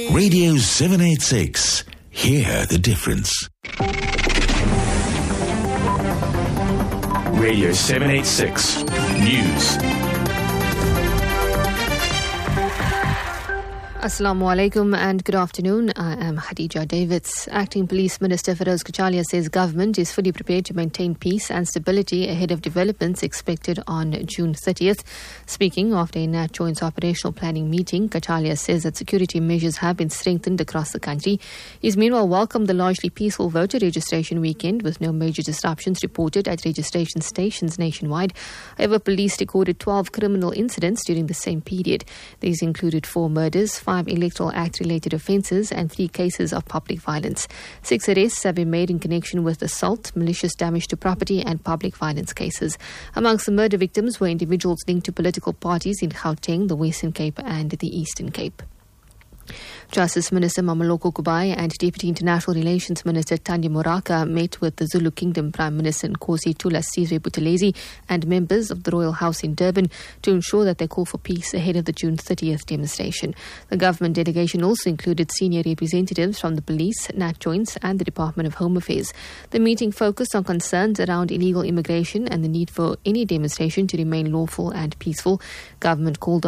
Radio 786. Hear the difference. Radio 786 News. Assalamu alaikum and good afternoon. I am Khadija Davids. Acting Police Minister Feroz Kachalia says government is fully prepared to maintain peace and stability ahead of developments expected on June 30th. Speaking after a Nat Joint's operational planning meeting, Kachalia says that security measures have been strengthened across the country. He's meanwhile welcomed the largely peaceful voter registration weekend with no major disruptions reported at registration stations nationwide. However, police recorded 12 criminal incidents during the same period. These included 4 murders, 5 Electoral Act-related offences and 3 cases of public violence. 6 arrests have been made in connection with assault, malicious damage to property and public violence cases. Amongst the murder victims were individuals linked to political parties in Gauteng, the Western Cape and the Eastern Cape. Justice Minister Mameloko Kubai and Deputy International Relations Minister Tanya Moraka met with the Zulu Kingdom Prime Minister Nkosi Thulasizwe Buthelezi and members of the Royal House in Durban to ensure that they call for peace ahead of the June 30th demonstration. The government delegation also included senior representatives from the police, Nat Joints and the Department of Home Affairs. The meeting focused on concerns around illegal immigration and the need for any demonstration to remain lawful and peaceful. Government called